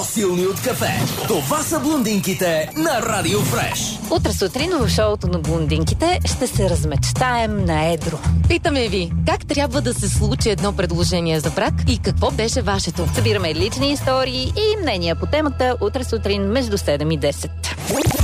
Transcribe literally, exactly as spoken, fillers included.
по-силни от кафе. Това са блондинките на Радио Фреш. Утре сутрин в шоуто на блондинките ще се размечтаем на едро. Питаме ви, как трябва да се случи едно предложение за брак и какво беше вашето? Събираме лични истории и мнения по темата утре сутрин между седем и десет.